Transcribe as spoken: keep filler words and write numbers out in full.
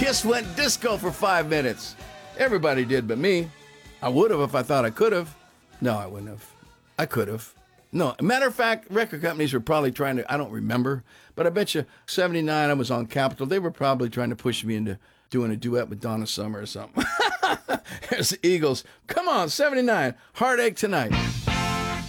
just went disco for five minutes. Everybody did but me. I would have if I thought I could have. No, I wouldn't have. I could have. No, matter of fact, record companies were probably trying to, I don't remember, but I bet you seventy-nine I was on Capitol. They were probably trying to push me into doing a duet with Donna Summer or something. There's the Eagles. Come on, seventy-nine. Heartache Tonight.